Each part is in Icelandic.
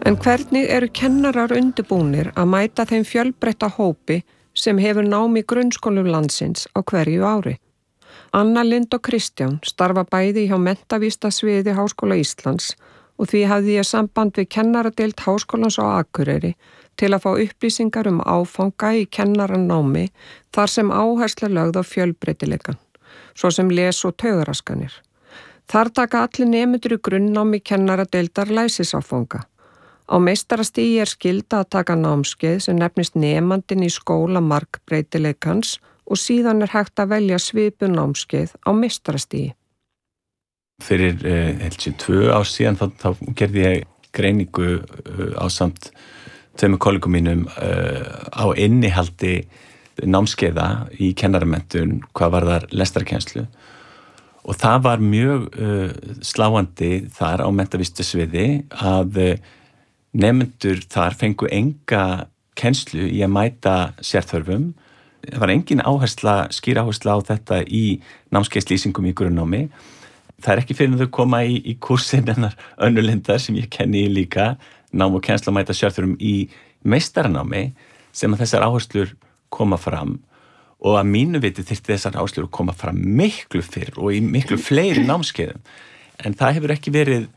En hvernig eru kennarar undirbúnir að mæta þeim fjölbreytta hópi sem hefur nám í grunnskólum landsins á hverju ári? Anna Lind og Kristján starfa bæði hjá menntavísindasviði Háskóla Íslands og því hafði ég samband við kennaradeild Háskólans á Akureyri til að fá upplýsingar áfanga í kennaranámi þar sem áhersla lögð á fjölbreytileikann, svo sem les- og taugaraskanir. Þar taka allir nemendur í grunnnámi kennaradeildar læsisáfanga. Á meistarastigi skylda að taka námskeið sem nefnist nemandinn í skóla margbreytileikans og síðan hægt að velja svipuð námskeið á meistarastigi. Fyrir 2 ár síðan þá gerði ég greiningu ásamt tveimur kollegum mínum á innihaldi námskeiða í kennaramenntun hvað varðar lestrarkennslu. Og það var mjög sláandi þar á menntavísindasviði að nemendur þar fengu enga kennslu í að mæta sérþörfum. Það var engin skýr áhersla á þetta í námskeiðslýsingum í grunnnámi. Það er ekki fyrir að þau koma í kursin hennar Önnu Lindar sem ég kenni líka, nám og kennsla að mæta sérþörfum í meistaranámi sem að þessar áherslur koma fram. Og að mínu viti þyrfti þessar áherslur koma fram miklu fyrr og í miklu fleiri námskeiðum. En það hefur ekki verið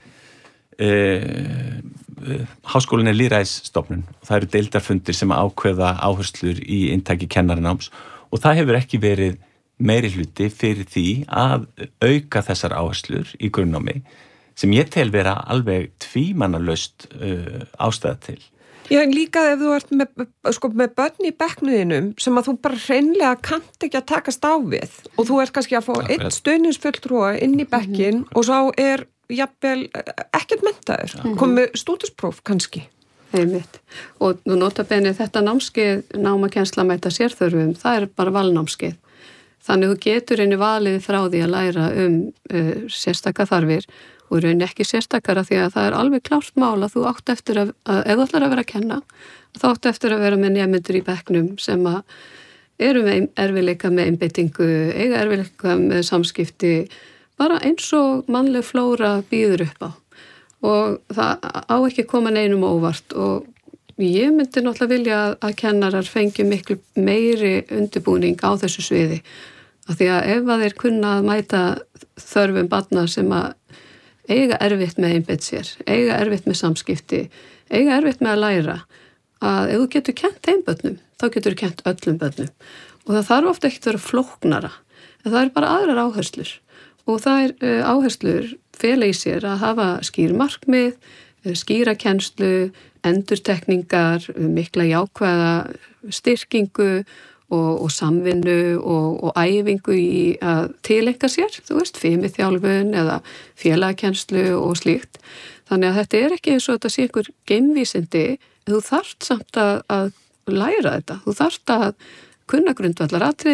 Háskólinn er lýðræðisstofnun og það eru deildarfundir sem ákveða áherslur í inntaki kennaranáms og það hefur ekki verið meiri hluti fyrir því að auka þessar áherslur í grunnnámi sem ég tel vera alveg tvímannalaust ástæða til. Já, en líka ef þú ert með börn í bekknuðinum sem að þú bara hreinlega kannt ekki að takast á við og þú ert kannski að fá einn stuðningsfulltrúa inn í bekkin og svo jafnvel ekkert menntaður, komið stúdinspróf kannski. Einmitt. Og nú notabene þetta námskeið námakennsla mæta sérþörfum, það bara valnámskeið. Þannig þú getur einu valið frá því að læra sérstaka þarfir og raun ekki sérstakara því að það alveg klárt mál að þú átt eftir að ef þú ætlar að vera að kenna, þá átt eftir að vera með nemendur í bekknum sem að eru með erfiðleika með einbeitingu, eiga erfiðleika með samskipti, bara eins og mannleg flóra býður upp á og það á ekki koma neinum óvart og ég myndi náttúrulega vilja að kennarar fengi miklu meiri undirbúning á þessu sviði af því að ef að þeir kunna að mæta þörfum barna sem að eiga erfitt með einbeitt sér, eiga erfitt með samskipti, eiga erfitt með að læra að ef þú getur kennt þeim börnum, þá getur þú kennt öllum börnum og það þarf ofta ekkert að vera flóknara en það bara aðrar áherslur og það áherslur fela í sér að hafa skýr markmið, skýra kennslu, endurtekningar, mikla jákvæða styrkingu og samvinnu og æfingu í að tileinka sér, þú veist, fimiþjálfun eða félagakennslu og slíkt. Þannig að þetta ekki eins og þetta sé einhver geimvísindi, þú þarft samt að læra þetta, þú þarft að kunna grundvallaratriði